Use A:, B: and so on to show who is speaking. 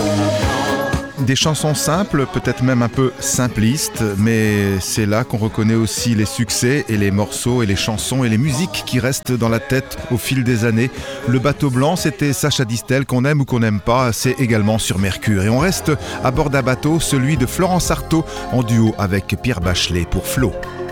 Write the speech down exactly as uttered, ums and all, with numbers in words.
A: Des chansons simples, peut-être même un peu simplistes, mais c'est là qu'on reconnaît aussi les succès et les morceaux et les chansons et les musiques qui restent dans la tête au fil des années. Le Bateau Blanc, c'était Sacha Distel, qu'on aime ou qu'on n'aime pas, c'est également sur Mercure. Et on reste à bord d'un bateau, celui de Florence Artaud, en duo avec Pierre Bachelet pour Flo.